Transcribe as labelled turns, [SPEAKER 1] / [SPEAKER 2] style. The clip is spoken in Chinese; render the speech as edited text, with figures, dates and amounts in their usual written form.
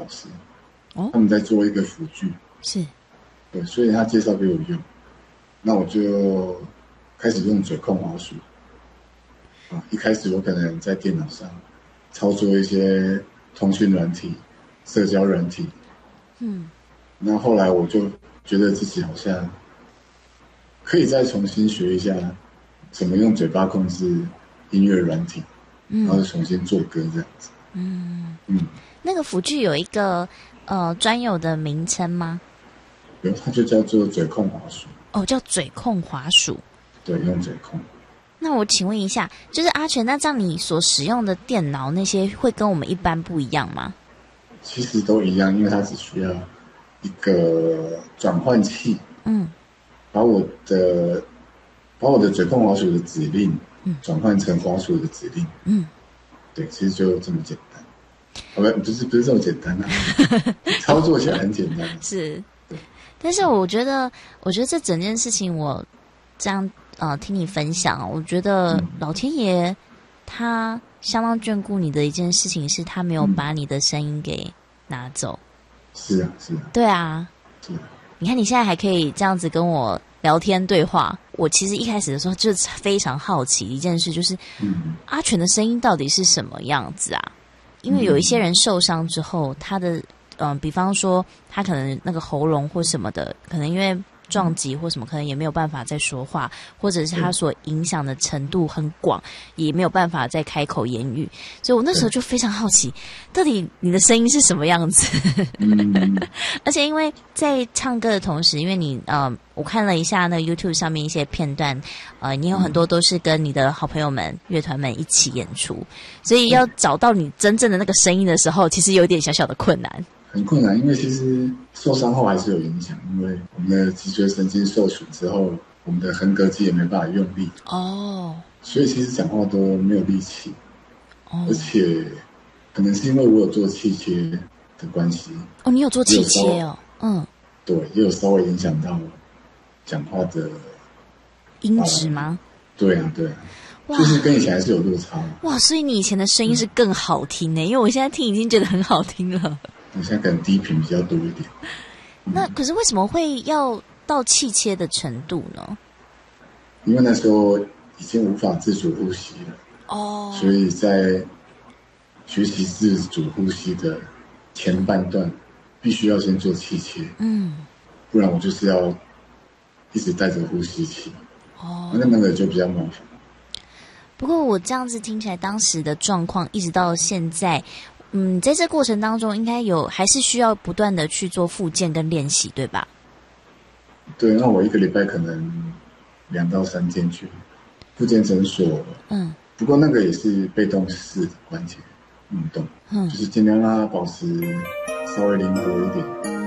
[SPEAKER 1] 老师，他们在做一个辅具，
[SPEAKER 2] 是，
[SPEAKER 1] 对，所以他介绍给我用，那我就开始用嘴控滑鼠。一开始我可能在电脑上操作一些通讯软体、社交软体，那后来我就觉得自己好像可以再重新学一下怎么用嘴巴控制音乐软体，然后重新做歌这样子。
[SPEAKER 2] 那个辅具有一个专有的名称吗？
[SPEAKER 1] 有，它就叫做嘴控滑鼠。
[SPEAKER 2] 哦，叫嘴控滑鼠。
[SPEAKER 1] 对，用嘴控。
[SPEAKER 2] 那我请问一下，就是阿全，那这样你所使用的电脑那些会跟我们一般不一样吗？
[SPEAKER 1] 其实都一样，因为它只需要一个转换器，把我的嘴控滑鼠的指令，转换成滑鼠的指令，对，其实就这么简单。不是这么简单啊，操作起来很简单。
[SPEAKER 2] 是，但是我觉得这整件事情，我这样听你分享，我觉得老天爷他相当眷顾你的一件事情，是他没有把你的声音给拿走。
[SPEAKER 1] 是啊，是啊。
[SPEAKER 2] 对啊，
[SPEAKER 1] 是啊。
[SPEAKER 2] 你看你现在还可以这样子跟我聊天对话，我其实一开始的时候就非常好奇一件事，就是阿全的声音到底是什么样子啊？因为有一些人受伤之后，他的比方说他可能那个喉咙或什么的，可能因为撞击或什么，可能也没有办法再说话，或者是他所影响的程度很广，也没有办法再开口言语。所以我那时候就非常好奇，到底你的声音是什么样子？而且因为在唱歌的同时，因为你我看了一下那 YouTube 上面一些片段，你有很多都是跟你的好朋友们、乐团们一起演出，所以要找到你真正的那个声音的时候，其实有点小小的困难。
[SPEAKER 1] 很困难，因为其实受伤后还是有影响，因为我们的脊椎神经受损之后，我们的横膈肌也没办法用力，所以其实讲话都没有力气，而且可能是因为我有做气切的关系。
[SPEAKER 2] 你有做气切哦？
[SPEAKER 1] 对，也有稍微影响到讲话的
[SPEAKER 2] 音质吗？
[SPEAKER 1] 对啊，就是跟以前还是有落差。
[SPEAKER 2] 哇，所以你以前的声音是更好听因为我现在听已经觉得很好听了。
[SPEAKER 1] 我现在可能低频比较多一点。
[SPEAKER 2] 那可是为什么会要到气切的程度呢？
[SPEAKER 1] 因为那时候已经无法自主呼吸了，所以在学习自主呼吸的前半段，必须要先做气切，不然我就是要一直带着呼吸器，那个就比较麻烦。
[SPEAKER 2] 不过我这样子听起来，当时的状况一直到现在。在这过程当中，应该还是需要不断的去做复健跟练习，对吧？
[SPEAKER 1] 对，那我一个礼拜可能2到3天去复健诊所。不过那个也是被动式的关节运动，就是尽量让它保持稍微灵活一点。